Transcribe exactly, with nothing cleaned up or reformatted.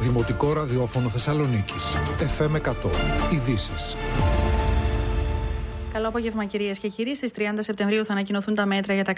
Δημοτικό Ραδιόφωνο Θεσσαλονίκης. εφ εμ εκατό. Ειδήσεις. Καλό απόγευμα, κυρίες και κύριοι. Στις τριάντα Σεπτεμβρίου θα ανακοινωθούν τα μέτρα για τα